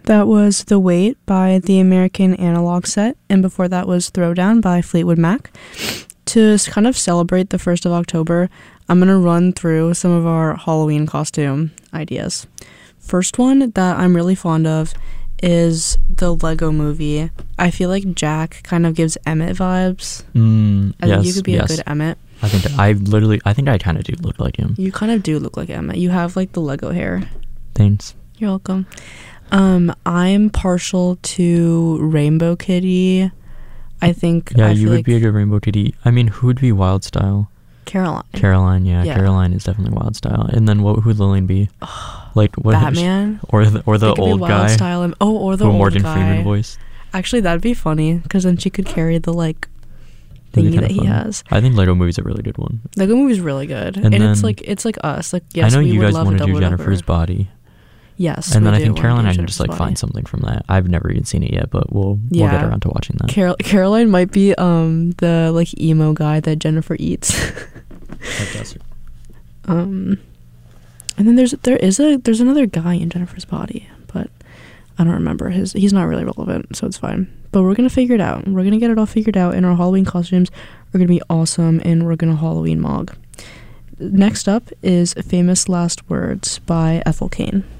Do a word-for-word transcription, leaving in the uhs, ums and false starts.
That was The Wait by the American Analog Set, and before that was Throwdown by Fleetwood Mac. To kind of celebrate the first of October, I'm going to run through some of our Halloween costume ideas. First one that I'm really fond of is the Lego Movie. I feel like Jack kind of gives Emmett vibes. Mm, I yes, think you could be yes. a good Emmett. I think that I literally, I think I kind of do look like him. You kind of do look like Emmett. You have like the Lego hair. Thanks. You're welcome. Um, I'm partial to Rainbow Kitty. I think. Yeah, I you feel would like be a good Rainbow Kitty. I mean, who would be Wild Style? Caroline. Caroline, yeah, Yeah. Caroline is definitely Wild Style. And then what? Who would Lillian be? Like what? Batman. Or the or the They could be old Wild guy. Style and, oh, or the who old Morgan guy. Freeman voice. Actually, that'd be funny because then she could carry the like That'd be thingy kinda that he fun. has. I think Lego Movie's a really good one. Lego Movie's really good, And and, it's then- like it's like us. Like yes, I know we you would guys love want a to do double Jennifer's Dapper. Body. Yes, And then we I think do Caroline wanna and I do can just like Jennifer's find Body. something from that. I've never even seen it yet, but we'll we'll Yeah. get around to watching that. Carol- Caroline might be um the like emo guy that Jennifer eats. um, and then there's there is a there's another guy in Jennifer's Body, but I don't remember his. He's not really relevant, so it's fine. But we're gonna figure it out. We're gonna get it all figured out, and our Halloween costumes are gonna be awesome, and we're gonna Halloween mog. Next up is Famous Last Words by Ethel Cain.